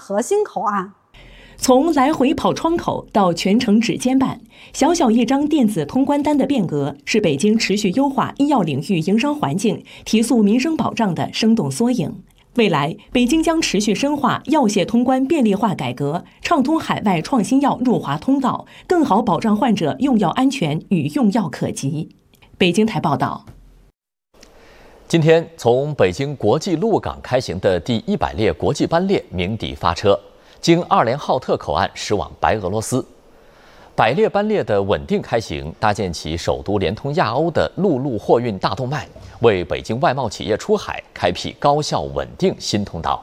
核心口岸。 从来回跑窗口到全程指尖办，小小一张电子通关单的变革，是北京持续优化医药领域营商环境、提速民生保障的生动缩影。未来，北京将持续深化药械通关便利化改革，畅通海外创新药入华通道，更好保障患者用药安全与用药可及。北京台报道。 今天，从北京国际陆港开行的第100列国际班列鸣笛发车，经2连浩特口岸驶往白俄罗斯。100列班列的稳定开行，搭建起首都连通亚欧的陆路货运大动脉，为北京外贸企业出海开辟高效稳定新通道。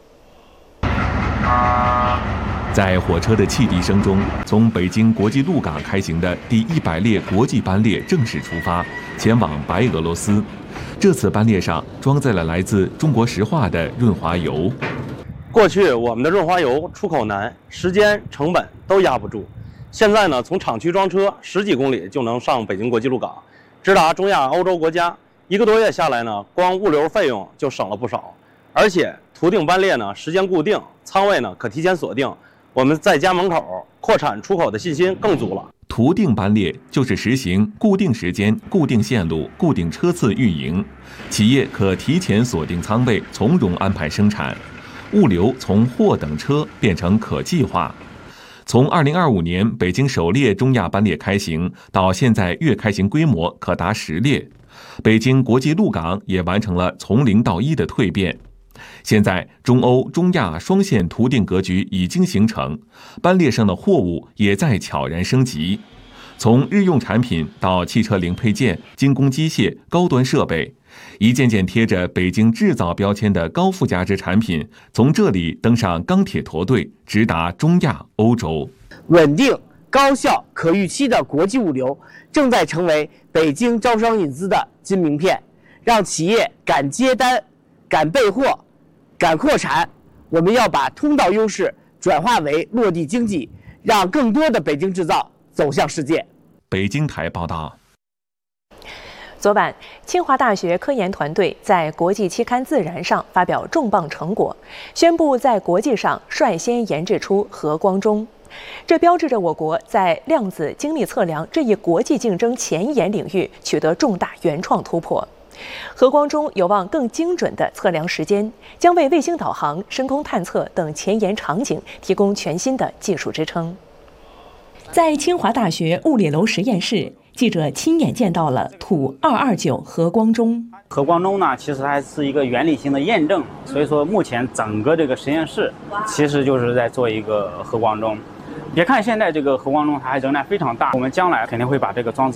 在火车的汽笛声中，从北京国际陆港开行的第100列国际班列正式出发，前往白俄罗斯。这次班列上装载了来自中国石化的润滑油。 过去我们的润滑油出口难，时间成本都压不住。现在呢，从厂区装车10几公里就能上北京国际陆港，直达中亚欧洲国家。1个多月下来呢，光物流费用就省了不少。而且途定班列呢，时间固定，仓位呢可提前锁定，我们在家门口扩产出口的信心更足了。 途定班列就是实行固定时间、固定线路、固定车次运营，企业可提前锁定仓位，从容安排生产。物流从货等车变成可计划。从2025年北京首列中亚班列开行到现在月开行规模可达10列，北京国际陆港也完成了从0到1的蜕变。现在中欧、中亚双线途定格局已经形成，班列上的货物也在悄然升级。从日用产品到汽车零配件、精工机械、高端设备，一件件贴着北京制造标签的高附加值产品，从这里登上钢铁驼队，直达中亚、欧洲。 稳定、高效、可预期的国际物流正在成为北京招商引资的金名片，让企业敢接单、敢备货、敢扩产。我们要把通道优势转化为落地经济，让更多的北京制造走向世界。 北京台报道。 昨晚，清华大学科研团队在国际期刊《自然》上发表重磅成果，宣布在国际上率先研制出核光中。这标志着我国在量子精密测量这一国际竞争前沿领域取得重大原创突破。核光中有望更精准地测量时间，将为卫星导航、深空探测等前沿场景提供全新的技术支撑。在清华大学物理楼实验室，记者亲眼见到了土229核光中。 核光中呢，其实它是一个原理性的验证，所以说目前整个这个实验室其实就是在做一个核光中。别看现在这个核光中它还仍然非常大，我们将来肯定会把这个装置